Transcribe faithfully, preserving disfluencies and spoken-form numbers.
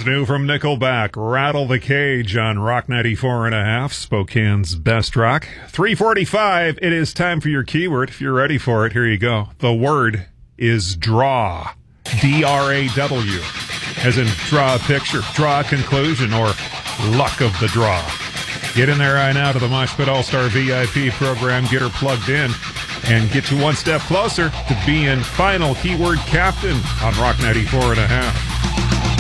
new from Nickelback, Rattle the Cage on Rock ninety-four and a half, Spokane's best rock. three forty-five, it is time for your keyword. If you're ready for it, here you go. The word is draw. D R A W. As in draw a picture, draw a conclusion, or luck of the draw. Get in there right now to the Mosh Pit All-Star V I P program. Get her plugged in and get you one step closer to being final keyword captain on Rock ninety-four and a half.